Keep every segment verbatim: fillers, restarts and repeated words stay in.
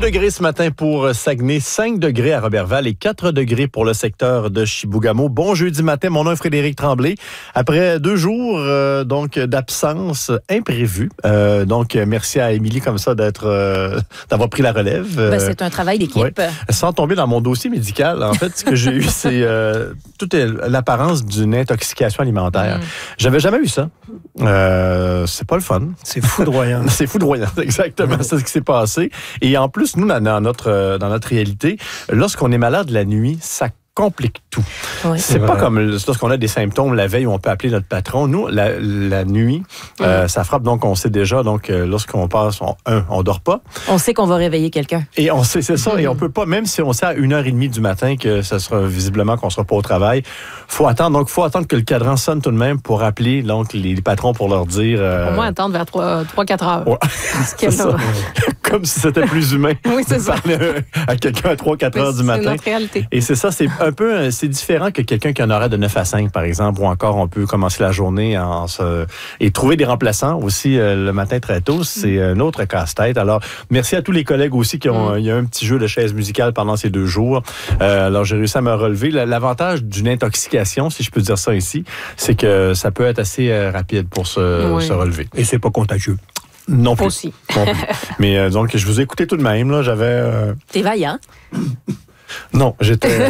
degrés ce matin pour Saguenay, cinq degrés à Roberval et quatre degrés pour le secteur de Chibougamau. Bon jeudi matin, mon nom est Frédéric Tremblay. Après deux jours euh, donc d'absence imprévue, euh, donc merci à Émilie comme ça d'être euh, d'avoir pris la relève. Ben, c'est un travail d'équipe. Ouais. Sans tomber dans mon dossier médical, en fait, ce que j'ai eu, c'est euh, toute l'apparence d'une intoxication alimentaire. Mm. J'avais jamais eu ça. Euh, c'est pas le fun. C'est foudroyant. C'est foudroyant, exactement. C'est ce qui s'est passé. Et en plus, nous, dans notre, dans notre réalité, lorsqu'on est malade la nuit, ça complique tout. Oui, c'est, c'est pas comme lorsqu'on a des symptômes la veille où on peut appeler notre patron. Nous, la, la nuit, mmh. euh, ça frappe, donc on sait déjà, donc euh, lorsqu'on passe, on, un, on dort pas. On sait qu'on va réveiller quelqu'un. Et on sait, c'est ça, mmh. et on peut pas, même si on sait à une heure et demie du matin que ça sera visiblement qu'on sera pas au travail, faut attendre, donc faut attendre que le cadran sonne tout de même pour appeler donc les, les patrons pour leur dire... Euh... Au moins attendre vers trois à quatre heures. Ouais. C'est ça. Comme si c'était plus humain. Oui, c'est ça. Parler à quelqu'un à trois à quatre heures du matin. C'est notre réalité. Et c'est ça, c'est un peu, c'est différent que quelqu'un qui a un horaire de neuf à cinq, par exemple, ou encore on peut commencer la journée en se... et trouver des remplaçants aussi euh, le matin très tôt, c'est un autre casse-tête. Alors, merci à tous les collègues aussi qui ont, mm. il y a un petit jeu de chaise musicale pendant ces deux jours. Euh, alors, j'ai réussi à me relever. L'avantage d'une intoxication, si je peux dire ça ici, c'est que ça peut être assez euh, rapide pour se, oui. se relever. Et c'est pas contagieux. Non plus. Aussi. Non plus. Mais euh, donc, je vous ai écouté tout de même. Là, j'avais... Euh... T'es vaillant. Non, j'étais... Euh...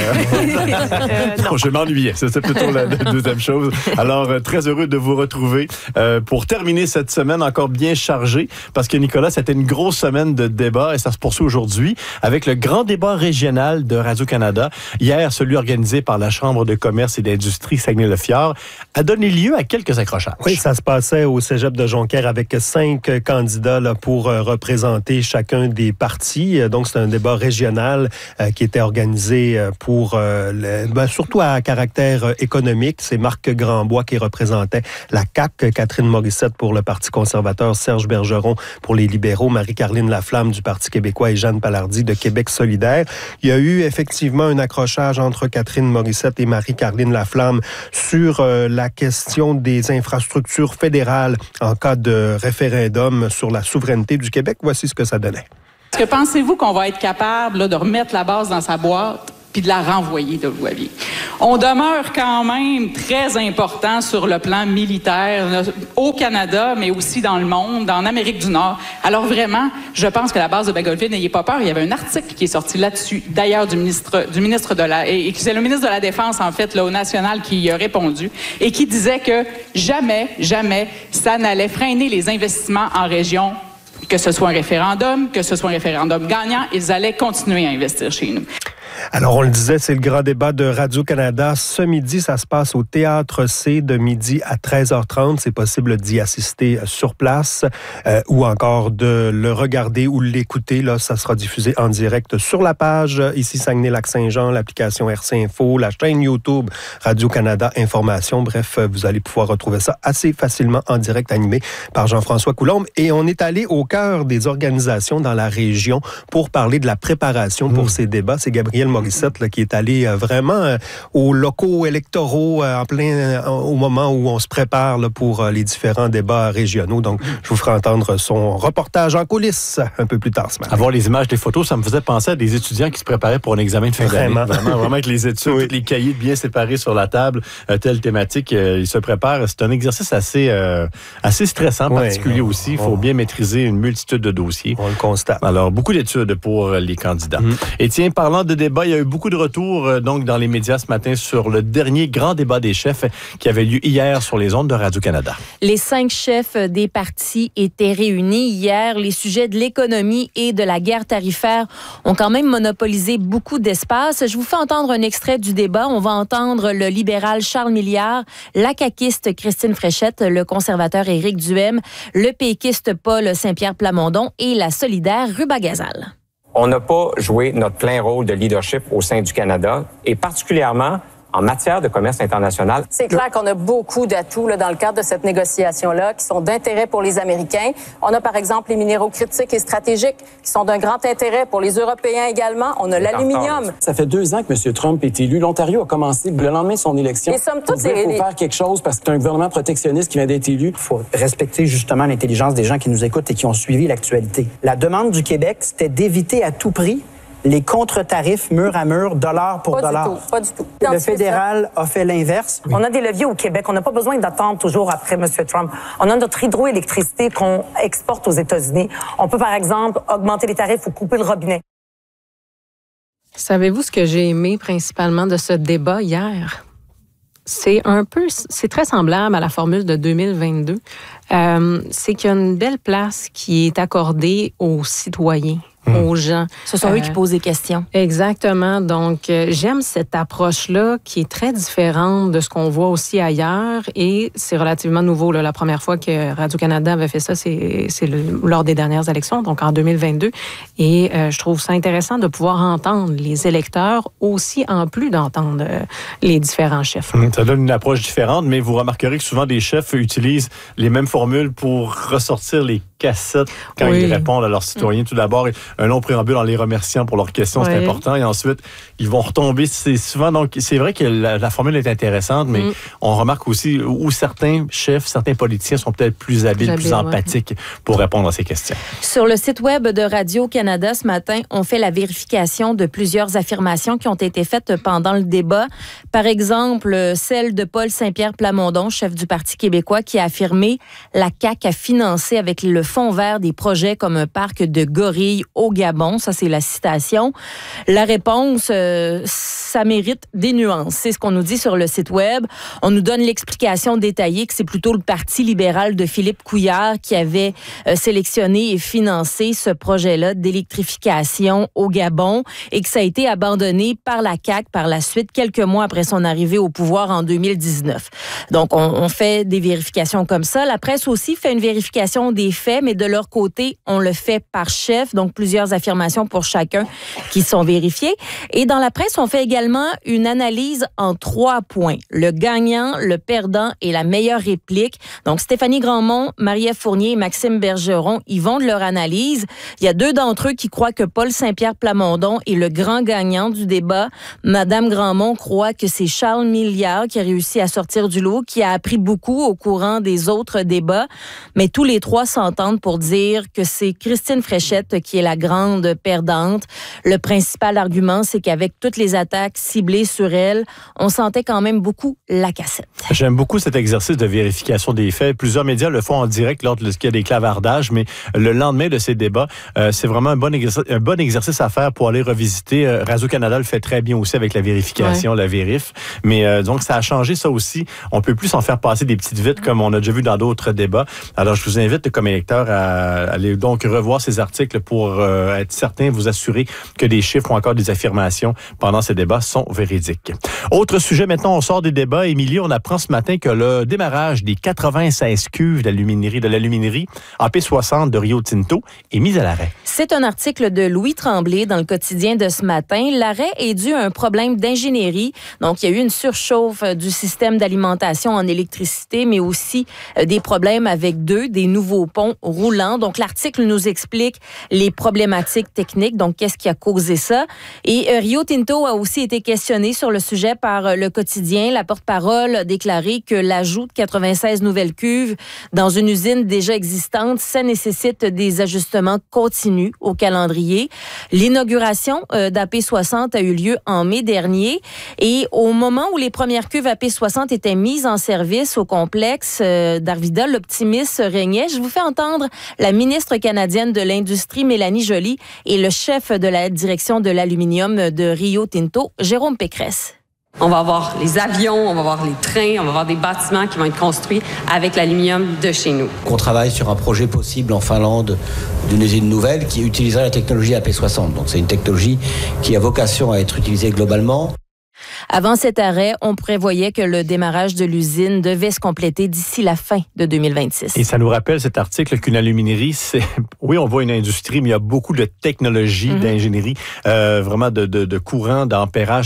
euh, non, je m'ennuyais. C'était plutôt la, la deuxième chose. Alors, euh, très heureux de vous retrouver euh, pour terminer cette semaine encore bien chargée, parce que, Nicolas, c'était une grosse semaine de débats et ça se poursuit aujourd'hui avec le grand débat régional de Radio-Canada. Hier, celui organisé par la Chambre de commerce et d'industrie Saguenay-le-Fjord a donné lieu à quelques accrochages. Oui, ça se passait au cégep de Jonquière avec cinq candidats là, pour euh, représenter chacun des partis. Donc, c'est un débat régional euh, qui était organisé organisé pour euh, le, ben, surtout à caractère économique. C'est Marc Grandbois qui représentait la C A Q, Catherine Morissette pour le Parti conservateur, Serge Bergeron pour les libéraux, Marie-Carline Laflamme du Parti québécois et Jeanne Palardy de Québec solidaire. Il y a eu effectivement un accrochage entre Catherine Morissette et Marie-Carline Laflamme sur euh, la question des infrastructures fédérales en cas de référendum sur la souveraineté du Québec. Voici ce que ça donnait. Est-ce que pensez-vous qu'on va être capable là, de remettre la base dans sa boîte puis de la renvoyer de Louisville? On demeure quand même très important sur le plan militaire là, au Canada, mais aussi dans le monde, en Amérique du Nord. Alors vraiment, je pense que la base de Bagotville, n'ayez pas peur, il y avait un article qui est sorti là-dessus, d'ailleurs du ministre, du ministre de la... et, et c'est le ministre de la Défense, en fait, là, au national, qui y a répondu, et qui disait que jamais, jamais, ça n'allait freiner les investissements en région. Que ce soit un référendum, que ce soit un référendum gagnant, ils allaient continuer à investir chez nous. Alors, on le disait, c'est le grand débat de Radio-Canada. Ce midi, ça se passe au Théâtre C de midi à treize heures trente. C'est possible d'y assister sur place euh, ou encore de le regarder ou l'écouter. Là, ça sera diffusé en direct sur la page ici Saguenay-Lac-Saint-Jean, l'application R C Info, la chaîne YouTube Radio-Canada Information. Bref, vous allez pouvoir retrouver ça assez facilement en direct, animé par Jean-François Coulombe. Et on est allé au cœur des organisations dans la région pour parler de la préparation pour mmh. ces débats. C'est Gabriel Morissette là, qui est allé euh, vraiment euh, aux locaux électoraux euh, en plein euh, au moment où on se prépare là, pour euh, les différents débats régionaux. Donc, je vous ferai entendre son reportage en coulisses un peu plus tard ce matin. Avoir les images des photos, ça me faisait penser à des étudiants qui se préparaient pour un examen de fin d'année. Vraiment, vraiment, vraiment avec les études, oui. les cahiers bien séparés sur la table, euh, telle thématique, euh, ils se préparent. C'est un exercice assez, euh, assez stressant, oui, particulier on, aussi. Il faut on, bien maîtriser une multitude de dossiers. On le constate. Alors, beaucoup d'études pour les candidats. Mm. Et tiens, parlant de débat, il y a eu beaucoup de retours euh, donc dans les médias ce matin sur le dernier grand débat des chefs qui avait lieu hier sur les ondes de Radio-Canada. Les cinq chefs des partis étaient réunis hier. Les sujets de l'économie et de la guerre tarifaire ont quand même monopolisé beaucoup d'espace. Je vous fais entendre un extrait du débat. On va entendre le libéral Charles Milliard, la caquiste Christine Fréchette, le conservateur Éric Duhem, le péquiste Paul Saint-Pierre Plamondon et la solidaire Ruba Gazal. On n'a pas joué notre plein rôle de leadership au sein du Canada et particulièrement, en matière de commerce international. C'est clair qu'on a beaucoup d'atouts là, dans le cadre de cette négociation-là qui sont d'intérêt pour les Américains. On a par exemple les minéraux critiques et stratégiques qui sont d'un grand intérêt pour les Européens également. On a l'aluminium. Ça fait deux ans que M. Trump est élu. L'Ontario a commencé le lendemain de son élection. Et somme toute, il faut les... faire quelque chose parce que c'est un gouvernement protectionniste qui vient d'être élu. Il faut respecter justement l'intelligence des gens qui nous écoutent et qui ont suivi l'actualité. La demande du Québec, c'était d'éviter à tout prix les contre-tarifs mur à mur, dollar pour pas dollar. Du tout, pas du tout. Le fédéral a fait l'inverse. On a des leviers au Québec. On n'a pas besoin d'attendre toujours après M. Trump. On a notre hydroélectricité qu'on exporte aux États-Unis. On peut, par exemple, augmenter les tarifs ou couper le robinet. Savez-vous ce que j'ai aimé principalement de ce débat hier? C'est un peu, c'est très semblable à la formule de deux mille vingt-deux. Euh, c'est qu'il y a une belle place qui est accordée aux citoyens. Mmh. Aux gens. Ce sont euh, eux qui posent des questions. Exactement. Donc, euh, j'aime cette approche-là qui est très différente de ce qu'on voit aussi ailleurs et c'est relativement nouveau. Là. La première fois que Radio-Canada avait fait ça, c'est, c'est le, lors des dernières élections, donc en deux mille vingt-deux. Et euh, je trouve ça intéressant de pouvoir entendre les électeurs aussi, en plus d'entendre euh, les différents chefs. Mmh, ça donne une approche différente, mais vous remarquerez que souvent des chefs utilisent les mêmes formules pour ressortir les cassettes quand oui. ils répondent à leurs citoyens. Mmh. Tout d'abord, un long préambule en les remerciant pour leurs questions, oui. c'est important. Et ensuite, ils vont retomber. C'est souvent, donc, c'est vrai que la, la formule est intéressante, mais mmh. on remarque aussi où certains chefs, certains politiciens sont peut-être plus habiles, J'habille, plus empathiques ouais. pour répondre à ces questions. Sur le site web de Radio-Canada ce matin, on fait la vérification de plusieurs affirmations qui ont été faites pendant le débat. Par exemple, celle de Paul Saint-Pierre Plamondon, chef du Parti québécois, qui a affirmé « La C A Q a financé avec le fonds vert des projets comme un parc de gorilles au Gabon ». Ça, c'est la citation. La réponse, euh, ça mérite des nuances. C'est ce qu'on nous dit sur le site web. On nous donne l'explication détaillée que c'est plutôt le Parti libéral de Philippe Couillard qui avait euh, sélectionné et financé ce projet-là d'électrification au Gabon et que ça a été abandonné par la C A Q par la suite, quelques mois après son arrivée au pouvoir en deux mille dix-neuf. Donc, on, on fait des vérifications comme ça. La presse aussi fait une vérification des faits, mais de leur côté, on le fait par chef, donc plusieurs affirmations pour chacun qui sont vérifiées. Et dans la presse, on fait également une analyse en trois points. Le gagnant, le perdant et la meilleure réplique. Donc, Stéphanie Grandmont, Marie-Ève Fournier et Maxime Bergeron, ils vont de leur analyse. Il y a deux d'entre eux qui croient que Paul Saint-Pierre Plamondon est le grand gagnant du débat. Madame Grandmont croit que c'est Charles Milliard qui a réussi à sortir du lot, qui a appris beaucoup au courant des autres débats. Mais tous les trois s'entendent pour dire que c'est Christine Fréchette qui est la grande perdante. Le principal argument, c'est qu'avec toutes les attaques ciblées sur elle, on sentait quand même beaucoup la cassette. J'aime beaucoup cet exercice de vérification des faits. Plusieurs médias le font en direct lors de ce qu'il y a des clavardages, mais le lendemain de ces débats, euh, c'est vraiment un bon, exercice, un bon exercice à faire pour aller revisiter. Euh, Radio-Canada le fait très bien aussi avec la vérification, ouais. la vérif. Mais euh, donc, ça a changé ça aussi. On peut plus s'en faire passer des petites vites comme on a déjà vu dans d'autres débats. Alors, je vous invite comme électeur à aller donc revoir ces articles pour euh, être certain, vous assurer que des chiffres ou encore des affirmations pendant ces débats sont véridiques. Autre sujet, maintenant, on sort des débats. Émilie, on apprend ce matin que le démarrage des quatre-vingt-seize cuves d'aluminerie, de l'aluminerie A P soixante de Rio Tinto est mis à l'arrêt. C'est un article de Louis Tremblay dans le quotidien de ce matin. L'arrêt est dû à un problème d'ingénierie. Donc, il y a eu une surchauffe du système d'alimentation en électricité, mais aussi des problèmes avec deux, des nouveaux ponts roulants. Donc, l'article nous explique les problématiques techniques. Donc, qu'est-ce qui a causé ça? Et euh, Rio Tinto a aussi été questionné sur le sujet par euh, le quotidien. La porte-parole a déclaré que l'ajout de quatre-vingt-seize nouvelles cuves dans une usine déjà existante, ça nécessite des ajustements continus au calendrier. L'inauguration euh, d'A P soixante a eu lieu en mai dernier et au moment où les premières cuves A P soixante étaient mises en service au complexe euh, d'Arvida, l'optimisme régnait. Je vous fais entendre la ministre canadienne de l'Industrie, Mélanie Joly, et le chef de la direction de l'aluminium de Rio Tinto, Jérôme Pécresse. On va avoir les avions, on va avoir les trains, on va avoir des bâtiments qui vont être construits avec l'aluminium de chez nous. On travaille sur un projet possible en Finlande d'une usine nouvelle qui utiliserait la technologie A P soixante. Donc c'est une technologie qui a vocation à être utilisée globalement. Avant cet arrêt, on prévoyait que le démarrage de l'usine devait se compléter d'ici la fin de deux mille vingt-six. Et ça nous rappelle cet article qu'une aluminerie, c'est oui, on voit une industrie, mais il y a beaucoup de technologies, mm-hmm. d'ingénierie, euh, vraiment de, de, de courant, d'ampérage, c'est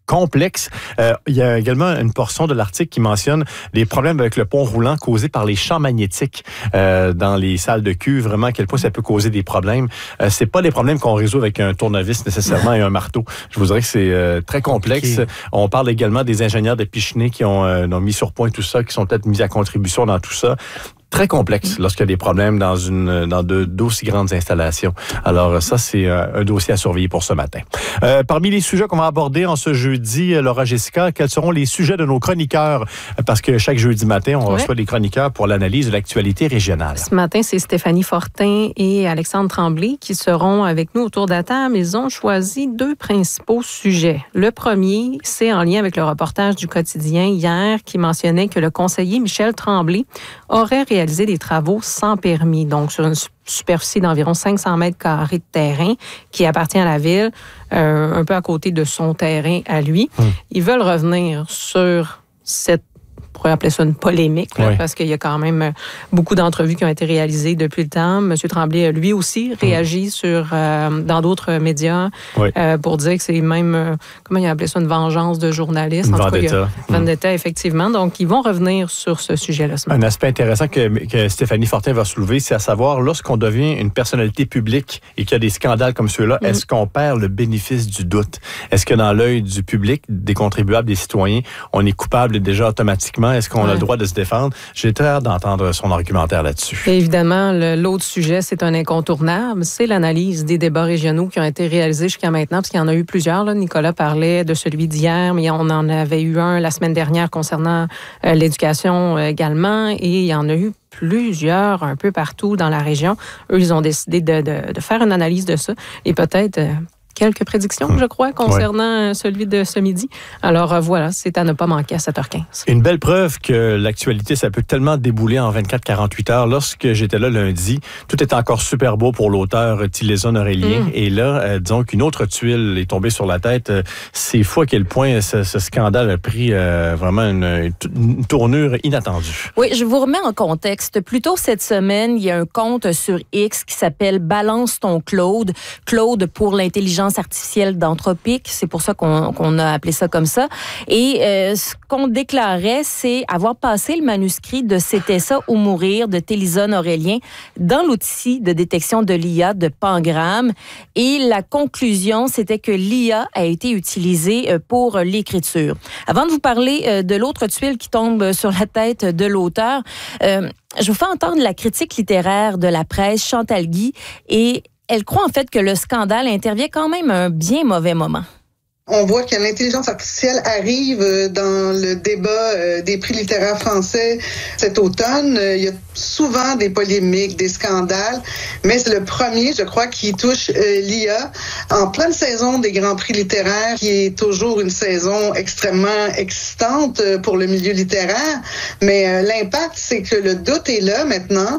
complexe. Euh, il y a également une portion de l'article qui mentionne les problèmes avec le pont roulant causés par les champs magnétiques euh, dans les salles de cuve. Vraiment, à quel point ça peut causer des problèmes. Euh, c'est pas des problèmes qu'on résout avec un tournevis nécessairement et un marteau. Je vous dirais que c'est euh, très complexe. Okay. On parle également des ingénieurs de Pichenet qui ont, euh, ont mis sur point tout ça, qui sont peut-être mis à contribution dans tout ça. Très complexe lorsqu'il y a des problèmes dans une dans de d'aussi grandes installations. Alors ça, c'est un dossier à surveiller pour ce matin. Euh, parmi les sujets qu'on va aborder en ce jeudi, Laura Jessica, quels seront les sujets de nos chroniqueurs? Parce que chaque jeudi matin, on ouais. reçoit des chroniqueurs pour l'analyse de l'actualité régionale. Ce matin, c'est Stéphanie Fortin et Alexandre Tremblay qui seront avec nous autour de la table. Ils ont choisi deux principaux sujets. Le premier, c'est en lien avec le reportage du Quotidien hier qui mentionnait que le conseiller Michel Tremblay aurait réalisé des travaux sans permis, donc sur une superficie d'environ cinq cents mètres carrés de terrain qui appartient à la ville, euh, un peu à côté de son terrain à lui. Hum. Ils veulent revenir sur cette, on pourrait appeler ça une polémique, là, oui. parce qu'il y a quand même beaucoup d'entrevues qui ont été réalisées depuis le temps. M. Tremblay, lui aussi, réagit hum. sur, euh, dans d'autres médias oui. euh, pour dire que c'est même, euh, comment il a appelé ça, une vengeance de journalistes. Une en vendetta. Tout cas, il y a, vendetta, hum. effectivement. Donc, ils vont revenir sur ce sujet-là. Ce un aspect intéressant que, que Stéphanie Fortin va soulever, c'est à savoir, lorsqu'on devient une personnalité publique et qu'il y a des scandales comme ceux-là, hum. est-ce qu'on perd le bénéfice du doute? Est-ce que dans l'œil du public, des contribuables, des citoyens, on est coupable déjà automatiquement? Est-ce qu'on ouais. a le droit de se défendre? J'ai très hâte d'entendre son argumentaire là-dessus. Et évidemment, le, l'autre sujet, c'est un incontournable, c'est l'analyse des débats régionaux qui ont été réalisés jusqu'à maintenant, parce qu'il y en a eu plusieurs. Là. Nicolas parlait de celui d'hier, mais on en avait eu un la semaine dernière concernant euh, l'éducation euh, également, et il y en a eu plusieurs un peu partout dans la région. Eux, ils ont décidé de, de, de faire une analyse de ça, et peut-être... Euh, quelques prédictions, je crois, concernant ouais. celui de ce midi. Alors voilà, c'est à ne pas manquer à sept heures quinze. Une belle preuve que l'actualité, ça peut tellement débouler en vingt-quatre à quarante-huit heures. Lorsque j'étais là lundi, tout était encore super beau pour l'auteur Tiléson Aurélien. Mm. Et là, euh, disons qu'une autre tuile est tombée sur la tête. C'est fou à quel point ce, ce scandale a pris euh, vraiment une, une tournure inattendue. Oui, je vous remets en contexte. Plus tôt cette semaine, il y a un compte sur X qui s'appelle « Balance ton Claude ». Claude pour l'intelligence artificielle d'Anthropique, c'est pour ça qu'on, qu'on a appelé ça comme ça. Et euh, ce qu'on déclarait, c'est avoir passé le manuscrit de C'était ça ou mourir de Tiléson Aurélien dans l'outil de détection de l'I A de Pangram. Et la conclusion, c'était que l'I A a été utilisée pour l'écriture. Avant de vous parler de l'autre tuile qui tombe sur la tête de l'auteur, euh, je vous fais entendre la critique littéraire de la presse, Chantal Guy, et elle croit en fait que le scandale intervient quand même à un bien mauvais moment. On voit que l'intelligence artificielle arrive dans le débat des prix littéraires français cet automne. Il y a souvent des polémiques, des scandales, mais c'est le premier, je crois, qui touche l'I A en pleine saison des grands prix littéraires, qui est toujours une saison extrêmement excitante pour le milieu littéraire. Mais l'impact, c'est que le doute est là maintenant.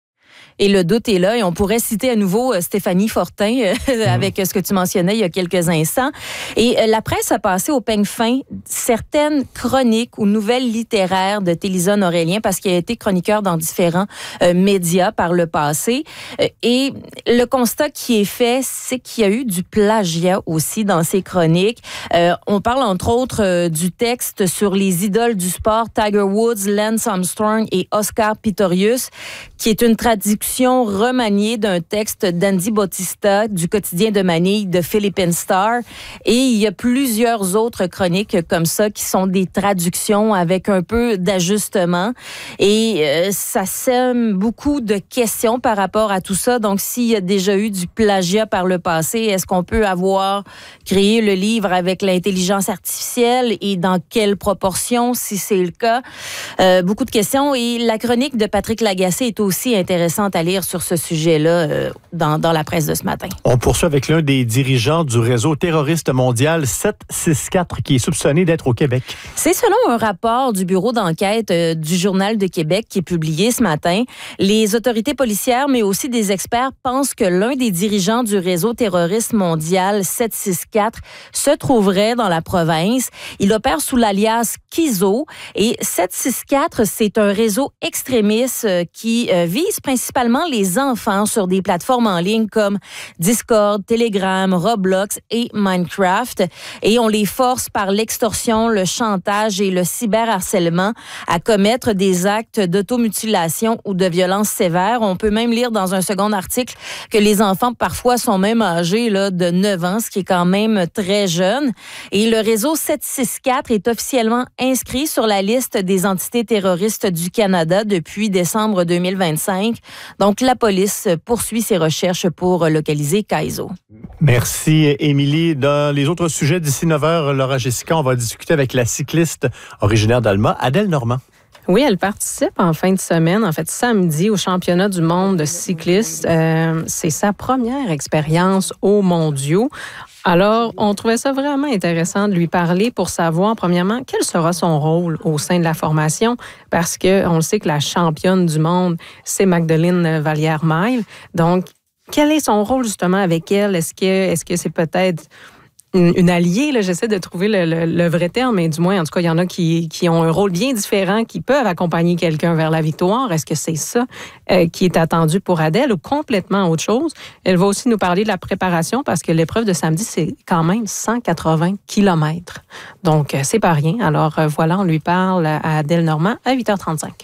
Et le doute est là. Et on pourrait citer à nouveau Stéphanie Fortin euh, avec ce que tu mentionnais il y a quelques instants. Et euh, la presse a passé au peigne fin certaines chroniques ou nouvelles littéraires de Tiléson Aurélien parce qu'il a été chroniqueur dans différents euh, médias par le passé. Euh, et le constat qui est fait, c'est qu'il y a eu du plagiat aussi dans ses chroniques. Euh, on parle entre autres euh, du texte sur les idoles du sport, Tiger Woods, Lance Armstrong et Oscar Pistorius, qui est une traduction remanié d'un texte d'Andy Bautista du quotidien de Manille de Philippine Star. Et il y a plusieurs autres chroniques comme ça qui sont des traductions avec un peu d'ajustement. Et euh, ça sème beaucoup de questions par rapport à tout ça. Donc, s'il y a déjà eu du plagiat par le passé, est-ce qu'on peut avoir créé le livre avec l'intelligence artificielle et dans quelle proportion, si c'est le cas? Euh, beaucoup de questions. Et la chronique de Patrick Lagacé est aussi intéressante à lire sur ce sujet-là euh, dans, dans la presse de ce matin. On poursuit avec l'un des dirigeants du réseau terroriste mondial sept cent soixante-quatre qui est soupçonné d'être au Québec. C'est selon un rapport du bureau d'enquête euh, du Journal de Québec qui est publié ce matin. Les autorités policières, mais aussi des experts, pensent que l'un des dirigeants du réseau terroriste mondial sept cent soixante-quatre se trouverait dans la province. Il opère sous l'alias Kizo et sept cent soixante-quatre, c'est un réseau extrémiste euh, qui euh, vise principalement essentiellement les enfants sur des plateformes en ligne comme Discord, Telegram, Roblox et Minecraft. Et on les force par l'extorsion, le chantage et le cyberharcèlement à commettre des actes d'automutilation ou de violence sévère. On peut même lire dans un second article que les enfants parfois sont même âgés là, de neuf ans, ce qui est quand même très jeune. Et le réseau sept cent soixante-quatre est officiellement inscrit sur la liste des entités terroristes du Canada depuis décembre deux mille vingt-cinq. Donc, la police poursuit ses recherches pour localiser Kaizo. Merci, Émilie. Dans les autres sujets, d'ici neuf heures, Laura Jessica, on va discuter avec la cycliste originaire d'Alma, Adèle Normand. Oui, elle participe en fin de semaine, en fait samedi, au championnat du monde de cyclistes. Euh, c'est sa première expérience aux mondiaux. Alors, on trouvait ça vraiment intéressant de lui parler pour savoir, premièrement, quel sera son rôle au sein de la formation, parce qu'on le sait que la championne du monde, c'est Magdalene Vallière-Maille. Donc, quel est son rôle justement avec elle? Est-ce que, est-ce que c'est peut-être une, une alliée? Là? J'essaie de trouver le, le, le vrai terme, mais du moins, en tout cas, il y en a qui, qui ont un rôle bien différent, qui peuvent accompagner quelqu'un vers la victoire. Est-ce que c'est ça euh, qui est attendu pour Adèle ou complètement autre chose? Elle va aussi nous parler de la préparation parce que l'épreuve de samedi, c'est quand même cent quatre-vingts kilomètres. Donc, euh, c'est pas rien. Alors, euh, voilà, on lui parle à Adèle Normand à huit heures trente-cinq.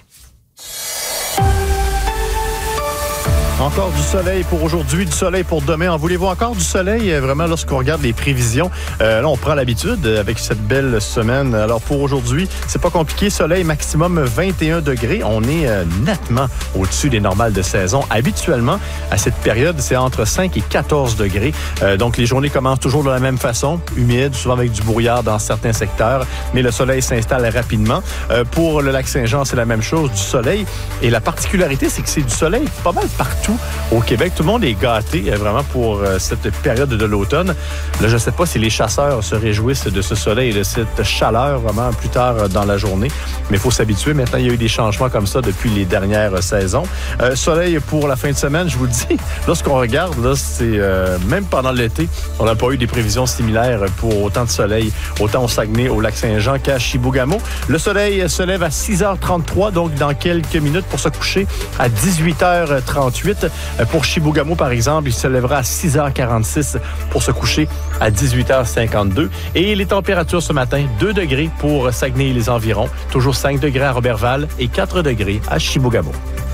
Encore du soleil pour aujourd'hui, du soleil pour demain. En voulez-vous encore du soleil? Vraiment, lorsqu'on regarde les prévisions, euh, là, on prend l'habitude avec cette belle semaine. Alors, pour aujourd'hui, c'est pas compliqué. Soleil maximum vingt et un degrés. On est euh, nettement au-dessus des normales de saison. Habituellement, à cette période, c'est entre cinq et quatorze degrés. Euh, donc, les journées commencent toujours de la même façon, humides, souvent avec du brouillard dans certains secteurs, mais le soleil s'installe rapidement. Euh, pour le lac Saint-Jean, c'est la même chose, du soleil. Et la particularité, c'est que c'est du soleil pas mal partout au Québec. Tout le monde est gâté vraiment pour cette période de l'automne. Là, je ne sais pas si les chasseurs se réjouissent de ce soleil et de cette chaleur vraiment plus tard dans la journée, mais il faut s'habituer. Maintenant, il y a eu des changements comme ça depuis les dernières saisons. Euh, soleil pour la fin de semaine, je vous le dis, lorsqu'on regarde, là, c'est euh, même pendant l'été, on n'a pas eu des prévisions similaires pour autant de soleil, autant au Saguenay, au lac Saint-Jean qu'à Chibougamau. Le soleil se lève à six heures trente-trois, donc dans quelques minutes, pour se coucher à dix-huit heures trente-huit. Pour Chibougamau, par exemple, il se lèvera à six heures quarante-six pour se coucher à dix-huit heures cinquante-deux. Et les températures ce matin, deux degrés pour Saguenay et les environs, toujours cinq degrés à Roberval et quatre degrés à Chibougamau.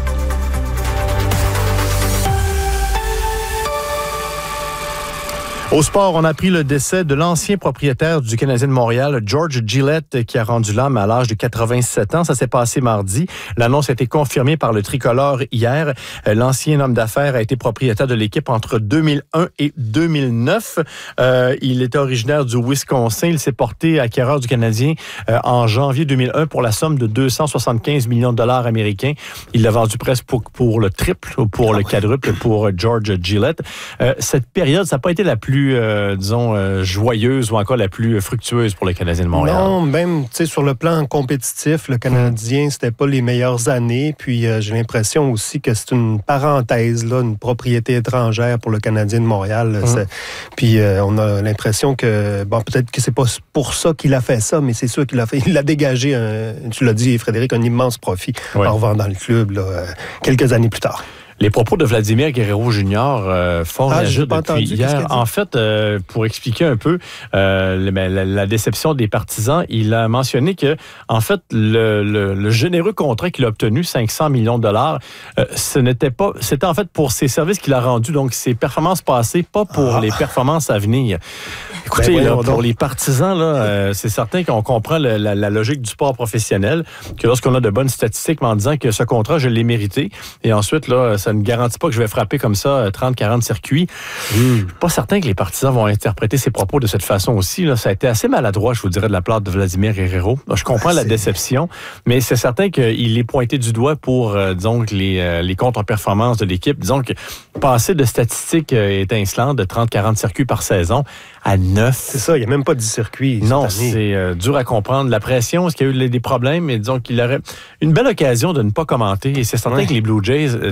Au sport, on a appris le décès de l'ancien propriétaire du Canadien de Montréal, George Gillett, qui a rendu l'âme à l'âge de quatre-vingt-sept ans. Ça s'est passé mardi. L'annonce a été confirmée par le tricolore hier. L'ancien homme d'affaires a été propriétaire de l'équipe entre deux mille un et deux mille neuf. Euh, il était originaire du Wisconsin. Il s'est porté acquéreur du Canadien euh, en janvier deux mille un pour la somme de deux cent soixante-quinze millions de dollars américains. Il l'a vendu presque pour, pour le triple ou pour le quadruple pour George Gillett. Euh, cette période, ça n'a pas été la plus Euh, disons, euh, joyeuse ou encore la plus fructueuse pour le Canadien de Montréal. Non, même sur le plan compétitif, le Canadien, c'était pas les meilleures années. Puis euh, j'ai l'impression aussi que c'est une parenthèse, là, une propriété étrangère pour le Canadien de Montréal. Mmh. Puis euh, on a l'impression que, bon, peut-être que c'est pas pour ça qu'il a fait ça, mais c'est sûr qu'il a fait, il a dégagé, un, tu l'as dit, Frédéric, un immense profit ouais. en revendant le club là, euh, quelques années plus tard. Les propos de Vladimir Guerrero junior euh, font ah, réagir depuis hier. En fait, euh, pour expliquer un peu euh, la, la déception des partisans, il a mentionné que, en fait, le, le, le généreux contrat qu'il a obtenu, cinq cents millions de dollars, euh, ce n'était pas, c'était en fait pour ses services qu'il a rendus, donc ses performances passées, pas pour ah. les performances à venir. Écoutez, ben, là, pour les partisans, là, euh, c'est certain qu'on comprend le, la, la logique du sport professionnel, que lorsqu'on a de bonnes statistiques en disant que ce contrat, je l'ai mérité, et ensuite, là, ça ne garantit pas que je vais frapper comme ça trente à quarante circuits. Mmh. Je suis pas certain que les partisans vont interpréter ses propos de cette façon aussi. Là. Ça a été assez maladroit, je vous dirais, de la part de Vladimir Guerrero. Je comprends ah, la déception, mais c'est certain qu'il est pointé du doigt pour, euh, disons, les, euh, les comptes en performance de l'équipe. Disons que passer de statistiques euh, étincelantes de trente à quarante circuits par saison à neuf. C'est ça, il n'y a même pas dix circuits. Non, c'est euh, dur à comprendre. La pression, est-ce qu'il y a eu des problèmes? Mais disons qu'il aurait une belle occasion de ne pas commenter. Et c'est certain ouais. que les Blue Jays, cette élimination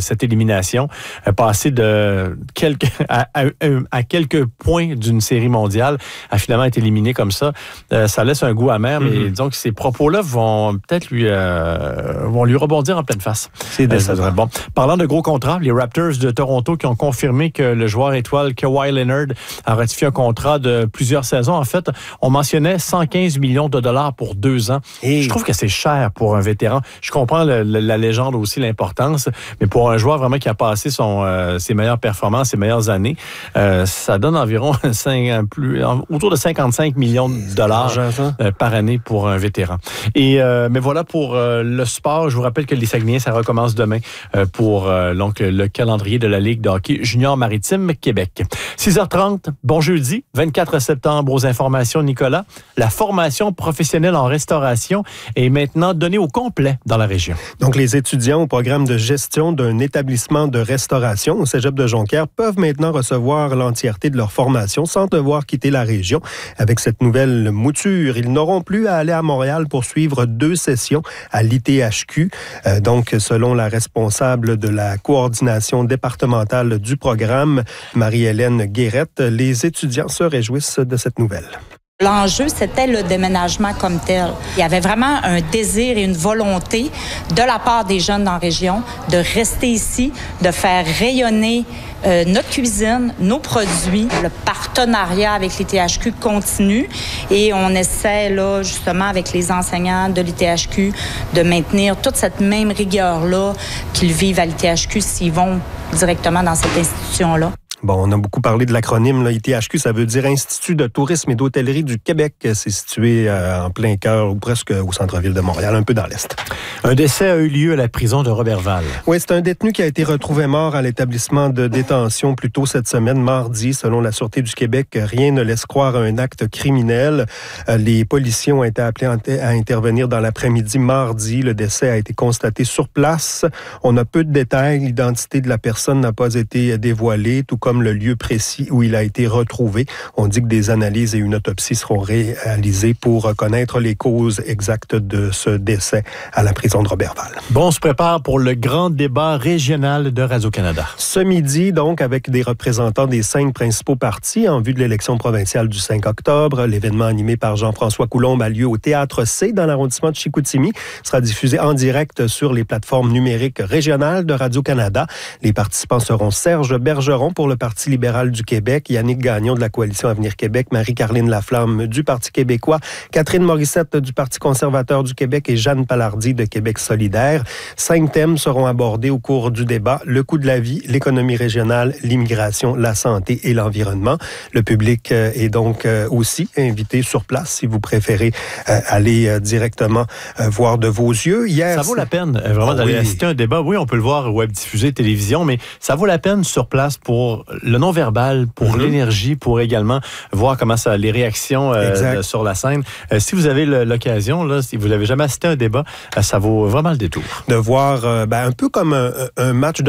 élimination, euh, passer de quelques, à, à, à quelques points d'une série mondiale, a finalement été éliminé comme ça. Euh, ça laisse un goût amer, mais mm-hmm. disons que ces propos-là vont peut-être lui, euh, vont lui rebondir en pleine face. C'est décevant. Euh, bon. Parlant de gros contrats, les Raptors de Toronto qui ont confirmé que le joueur étoile Kawhi Leonard a ratifié un contrat de plusieurs saisons. En fait, on mentionnait cent quinze millions de dollars pour deux ans. Et je trouve que c'est cher pour un vétéran. Je comprends le, le, la légende aussi, l'importance, mais pour un joueur vraiment qui a passé son, euh, ses meilleures performances, ses meilleures années, euh, ça donne environ cinq, plus, autour de cinquante-cinq millions de dollars euh, par année pour un vétéran. Et, euh, mais voilà pour euh, le sport. Je vous rappelle que les Saguenayens, ça recommence demain euh, pour euh, donc, le calendrier de la Ligue de hockey junior maritime Québec. six heures trente, bon jeudi, vingt-quatre septembre, aux informations, Nicolas. La formation professionnelle en restauration est maintenant donnée au complet dans la région. Donc, les étudiants au programme de gestion d'un établissement de restauration au Cégep de Jonquière peuvent maintenant recevoir l'entièreté de leur formation sans devoir quitter la région. Avec cette nouvelle mouture, ils n'auront plus à aller à Montréal pour suivre deux sessions à l'I T H Q. Euh, donc, selon la responsable de la coordination départementale du programme, Marie-Hélène Guérette, les étudiants se réjouissent de cette nouvelle. L'enjeu, c'était le déménagement comme tel. Il y avait vraiment un désir et une volonté de la part des jeunes dans la région de rester ici, de faire rayonner euh, notre cuisine, nos produits. Le partenariat avec l'I T H Q continue et on essaie, là, justement, avec les enseignants de l'I T H Q, de maintenir toute cette même rigueur-là qu'ils vivent à l'I T H Q s'ils vont directement dans cette institution-là. Bon, on a beaucoup parlé de l'acronyme, là, I T H Q, ça veut dire Institut de tourisme et d'hôtellerie du Québec. C'est situé euh, en plein cœur ou presque au centre-ville de Montréal, un peu dans l'est. Un décès a eu lieu à la prison de Roberval. Oui, c'est un détenu qui a été retrouvé mort à l'établissement de détention plus tôt cette semaine, mardi. Selon la Sûreté du Québec, rien ne laisse croire à un acte criminel. Euh, les policiers ont été appelés à intervenir dans l'après-midi mardi. Le décès a été constaté sur place. On a peu de détails. L'identité de la personne n'a pas été dévoilée, tout comme comme le lieu précis où il a été retrouvé. On dit que des analyses et une autopsie seront réalisées pour connaître les causes exactes de ce décès à la prison de Roberval. Bon, on se prépare pour le grand débat régional de Radio-Canada. Ce midi, donc, avec des représentants des cinq principaux partis en vue de l'élection provinciale du cinq octobre. L'événement animé par Jean-François Coulombe a lieu au Théâtre C dans l'arrondissement de Chicoutimi. Il sera diffusé en direct sur les plateformes numériques régionales de Radio-Canada. Les participants seront Serge Bergeron pour le Parti libéral du Québec, Yannick Gagnon de la Coalition Avenir Québec, Marie-Carline Laflamme du Parti québécois, Catherine Morissette du Parti conservateur du Québec et Jeanne Palardy de Québec solidaire. Cinq thèmes seront abordés au cours du débat. Le coût de la vie, l'économie régionale, l'immigration, la santé et l'environnement. Le public est donc aussi invité sur place si vous préférez aller directement voir de vos yeux. Hier, ça vaut la peine vraiment oh, d'aller oui. assister à un débat. Oui, on peut le voir web diffusé, télévision, mais ça vaut la peine sur place pour le non-verbal, pour mm-hmm. l'énergie, pour également voir comment ça, les réactions euh, sur la scène. Euh, si vous avez l'occasion, là, si vous n'avez jamais assisté à un débat, euh, ça vaut vraiment le détour. De voir euh, ben, un peu comme un, un match de